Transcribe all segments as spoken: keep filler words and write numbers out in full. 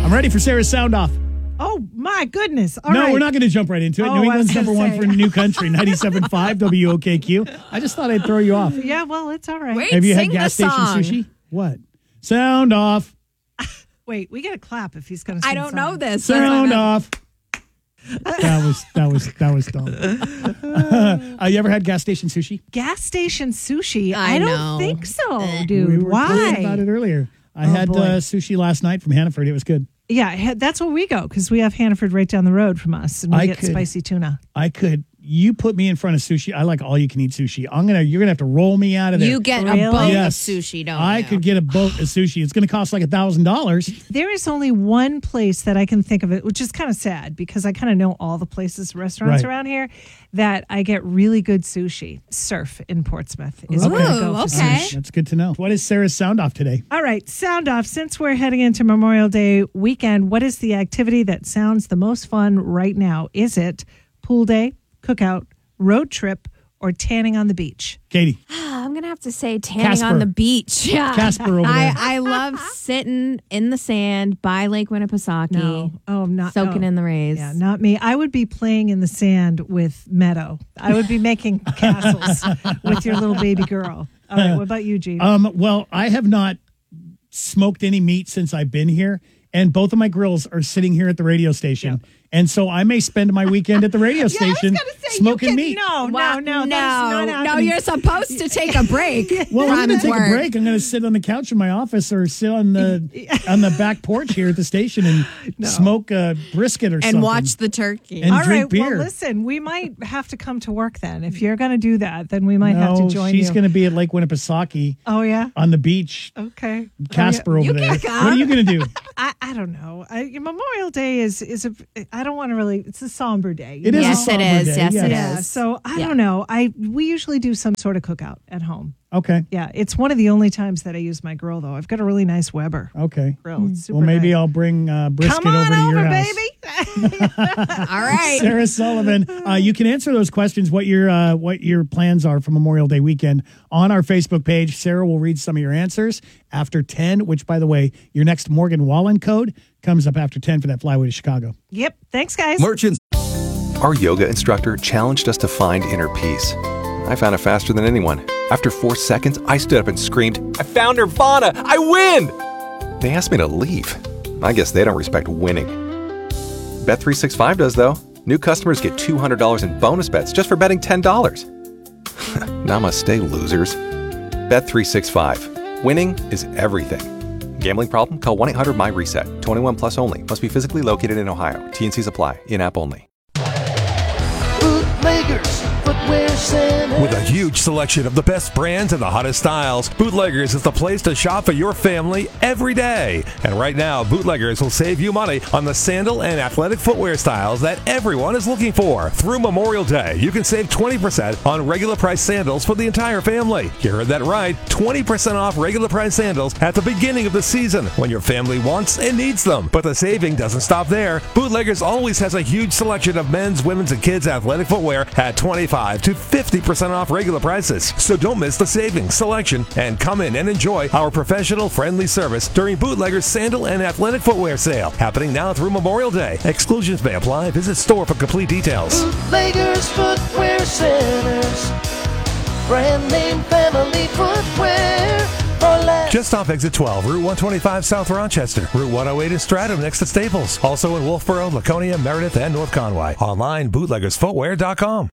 I'm ready for Sarah's Sound Off. Oh, my goodness. All no, right. we're not going to jump right into it. Oh, New I England's was gonna number one say. for New Country, ninety-seven point five W O K Q. I just thought I'd throw you off. Yeah, well, it's all right. Wait, Have you sing had gas the station song. sushi? What? Sound off. Wait, we got to clap if he's going to sing I don't the know song. this. Sound off. That was that was that was dumb. uh, you ever had gas station sushi? Gas station sushi? I I, don't know. think so, Eh. dude. we were Why? talking about it earlier. I Oh, had boy. uh, sushi last night from Hannaford. It was good. Yeah, he- that's where we go because we have Hannaford right down the road from us, and we I get could- spicy tuna. I could. You put me in front of sushi. I like all you can eat sushi. I'm gonna. You're gonna have to roll me out of there. You get Really? a boat Yes. of sushi, don't I you? could get a boat of sushi. It's gonna cost like a thousand dollars. There is only one place that I can think of it, which is kind of sad because I kind of know all the places, restaurants Right. around here that I get really good sushi. Surf in Portsmouth is where I go Ooh, for okay. sushi. That's good to know. What is Sarah's Sound Off today? All right, sound off. Since we're heading into Memorial Day weekend, what is the activity that sounds the most fun right now? Is it pool day, cookout, road trip, or tanning on the beach? Katie. I'm going to have to say tanning Casper. on the beach. Yeah. Casper over I, there. I love sitting in the sand by Lake Winnipesaukee. No. Oh, not Soaking oh. in the rays. Yeah, not me. I would be playing in the sand with Meadow. I would be making castles with your little baby girl. All right, what about you, Gene? Um, well, I have not smoked any meat since I've been here, and both of my grills are sitting here at the radio station. And so I may spend my weekend at the radio station smoking meat. No, Wow, no, no, no, that is not no, happening. you're supposed to take a break. Well, I'm from going to take work. a break. I'm going to sit on the couch in my office or sit on the on the back porch here at the station and smoke a brisket or and something. watch the turkey. And All drink right, beer. well, listen, we might have to come to work then. If you're going to do that, then we might no, have to join she's you. going to be at Lake Winnipesaukee Oh, yeah? on the beach. Okay. Casper Oh, yeah. over You there. can come. What are you going to do? I, I don't know. I, Memorial Day is, is a, I don't want to really, it's a somber day. you It is know? a Yes, it somber is. day, Yes, it Yeah, is. so I Yeah. don't know. I We usually do some sort of cookout at home. Okay. Yeah, it's one of the only times that I use my grill, though. I've got a really nice Weber Okay. grill. It's super Well, maybe nice. I'll bring uh, brisket Come on over to over, your house. baby. All right. Sarah Sullivan, uh, you can answer those questions. What your uh, what your plans are for Memorial Day weekend on our Facebook page. Sarah will read some of your answers after ten. Which, by the way, your next Morgan Wallen code comes up after ten for that flyway to Chicago. Yep. Thanks, guys. Merchants. Our yoga instructor challenged us to find inner peace. I found it faster than anyone. After four seconds, I stood up and screamed, "I found Nirvana! I win!" They asked me to leave. I guess they don't respect winning. Bet three sixty-five does, though. New customers get two hundred dollars in bonus bets just for betting ten dollars. Namaste, losers. Bet three sixty-five. Winning is everything. Gambling problem? Call one eight hundred my reset. twenty-one plus only. Must be physically located in Ohio. T N Cs apply. In-app only. Bootleggers, footwear center. With a huge selection of the best brands and the hottest styles, Bootleggers is the place to shop for your family every day. And right now, Bootleggers will save you money on the sandal and athletic footwear styles that everyone is looking for. Through Memorial Day, you can save twenty percent on regular price sandals for the entire family. You heard that right, twenty percent off regular price sandals at the beginning of the season when your family wants and needs them. But the saving doesn't stop there. Bootleggers always has a huge selection of men's, women's, and kids' athletic footwear at twenty-five to fifty percent off regular prices. So don't miss the savings, selection, and come in and enjoy our professional, friendly service during Bootlegger's sandal and athletic footwear sale, happening now through Memorial Day. Exclusions may apply. Visit store for complete details. Bootleggers, footwear centers. Brand name family footwear. For less. Just off exit twelve, Route one twenty-five South Rochester, Route one oh eight in Stratham next to Staples. Also in Wolfboro, Laconia, Meredith, and North Conway. Online, bootleggers footwear dot com.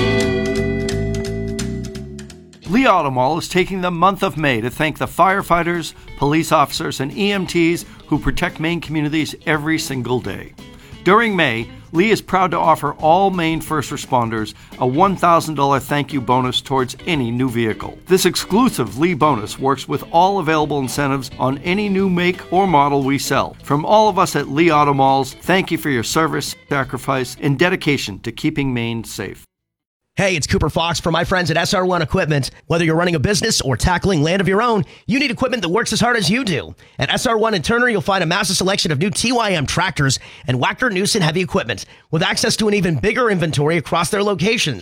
Lee Auto Mall is taking the month of May to thank the firefighters, police officers, and E M Ts who protect Maine communities every single day. During May, Lee is proud to offer all Maine first responders a one thousand dollars thank you bonus towards any new vehicle. This exclusive Lee bonus works with all available incentives on any new make or model we sell. From all of us at Lee Auto Malls, thank you for your service, sacrifice, and dedication to keeping Maine safe. Hey, it's Cooper Fox from my friends at S R one Equipment. Whether you're running a business or tackling land of your own, you need equipment that works as hard as you do. At S R one in Turner, you'll find a massive selection of new T Y M tractors and Wacker Newson heavy equipment with access to an even bigger inventory across their locations.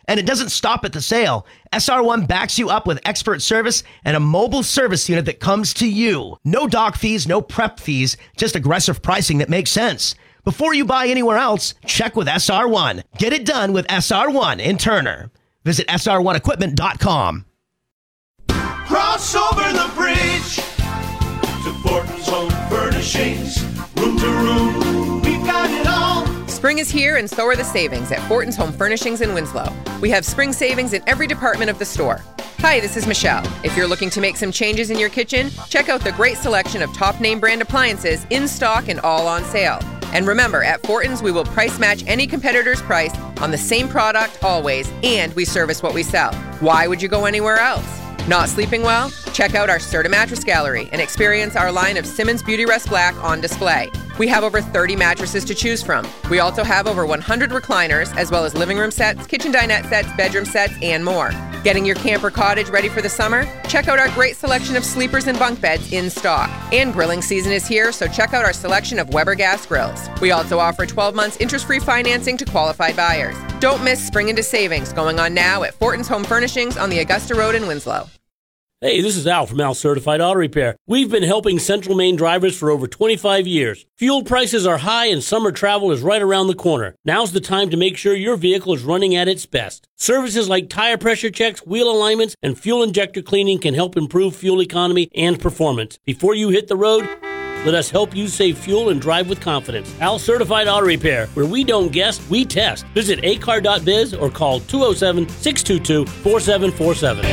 And it doesn't stop at the sale. S R one backs you up with expert service and a mobile service unit that comes to you. No dock fees, no prep fees, just aggressive pricing that makes sense. Before you buy anywhere else, check with S R one. Get it done with S R one in Turner. Visit S R one equipment dot com. Cross over the bridge to Fortin's Home Furnishings. Room to room, we've got it all. Spring is here and so are the savings at Fortin's Home Furnishings in Winslow. We have spring savings in every department of the store. Hi, this is Michelle. If you're looking to make some changes in your kitchen, check out the great selection of top name brand appliances in stock and all on sale. And remember, at Fortin's, we will price match any competitor's price on the same product always, and we service what we sell. Why would you go anywhere else? Not sleeping well? Check out our Serta Mattress Gallery and experience our line of Simmons Beauty Rest Black on display. We have over thirty mattresses to choose from. We also have over one hundred recliners, as well as living room sets, kitchen dinette sets, bedroom sets, and more. Getting your camper cottage ready for the summer? Check out our great selection of sleepers and bunk beds in stock. And grilling season is here, so check out our selection of Weber gas grills. We also offer twelve months interest-free financing to qualified buyers. Don't miss spring into savings going on now at Fortin's Home Furnishings on the Augusta Road in Winslow. Hey, this is Al from Al Certified Auto Repair. We've been helping Central Maine drivers for over twenty-five years. Fuel prices are high and summer travel is right around the corner. Now's the time to make sure your vehicle is running at its best. Services like tire pressure checks, wheel alignments, and fuel injector cleaning can help improve fuel economy and performance. Before you hit the road, let us help you save fuel and drive with confidence. Al Certified Auto Repair, where we don't guess, we test. Visit a car dot biz or call two oh seven, six two two, four seven four seven.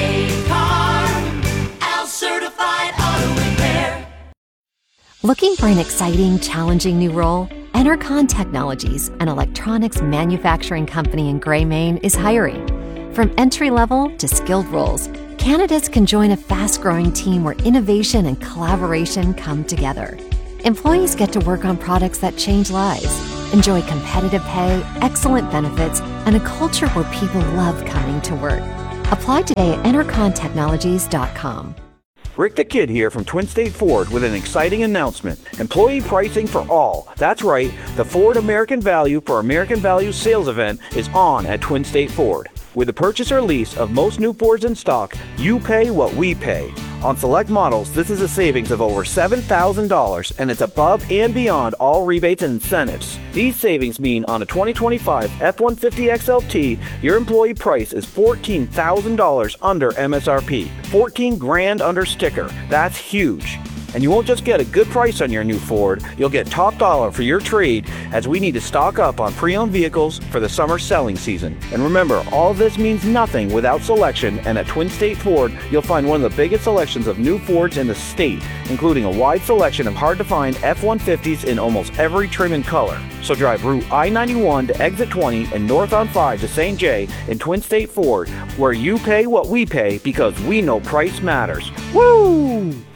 Certified Auto Repair. Looking for an exciting, challenging new role? Enercon Technologies, an electronics manufacturing company in Gray, Maine, is hiring. From entry-level to skilled roles, candidates can join a fast-growing team where innovation and collaboration come together. Employees get to work on products that change lives, enjoy competitive pay, excellent benefits, and a culture where people love coming to work. Apply today at enercon technologies dot com. Rick the Kid here from Twin State Ford with an exciting announcement. Employee pricing for all. That's right, the Ford American Value for American Value sales event is on at Twin State Ford. With the purchase or lease of most new Fords in stock, you pay what we pay. On select models, this is a savings of over seven thousand dollars, and it's above and beyond all rebates and incentives. These savings mean on a twenty twenty-five F one fifty X L T, your employee price is fourteen thousand dollars under M S R P. fourteen grand under sticker. That's huge. And you won't just get a good price on your new Ford, you'll get top dollar for your trade, as we need to stock up on pre-owned vehicles for the summer selling season. And remember, all this means nothing without selection, and at Twin State Ford, you'll find one of the biggest selections of new Fords in the state, including a wide selection of hard-to-find F one fifties in almost every trim and color. So drive Route I ninety-one to Exit twenty and North on five to Saint Jay in Twin State Ford, where you pay what we pay because we know price matters. Woo!